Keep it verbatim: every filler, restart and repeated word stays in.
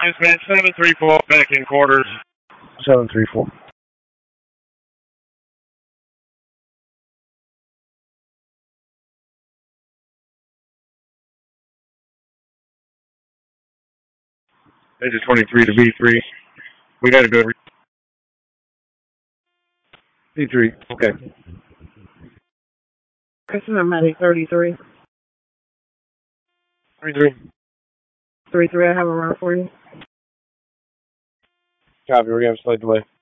Dispatch seven three four, back in quarters. seven three four. Major twenty-three to B three. We gotta go. B three, okay. Customer Maddie thirty-three. thirty-three. thirty-three, I have a run for you. Copy, we're gonna have a slight delay.